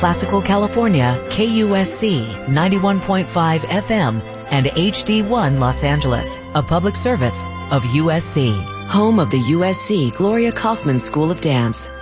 Classical California, KUSC 91.5 FM, and HD1 Los Angeles, a public service of USC. Home of the USC Gloria Kaufman School of Dance.